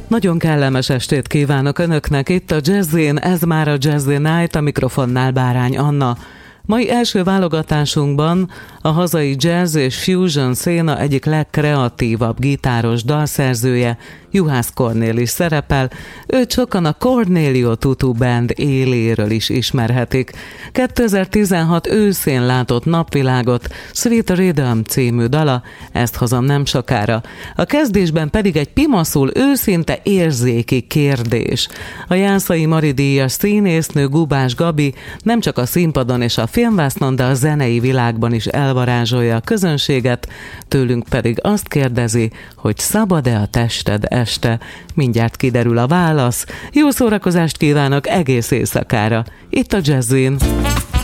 Nagyon kellemes estét kívánok Önöknek, itt a Jazzin, ez már a Jazzy Night, a mikrofonnál Bárány Anna. Mai első válogatásunkban a hazai jazz és fusion széna egyik legkreatívabb gitáros dalszerzője, Juhász Kornél szerepel, őt sokan a Cornelio Tutu Band éléről is ismerhetik. 2016 őszén látott napvilágot Sweet Rhythm című dala, ezt hozom nem sokára. A kezdésben pedig egy pimaszul őszinte érzéki kérdés. A Jászai Mari díjas színésznő Gubás Gabi nem csak a színpadon és a filmvásznon, de a zenei világban is elvarázsolja a közönséget, tőlünk pedig azt kérdezi, hogy szabad-e a tested este? Mindjárt kiderül a válasz. Jó szórakozást kívánok egész éjszakára, itt a Jazzin.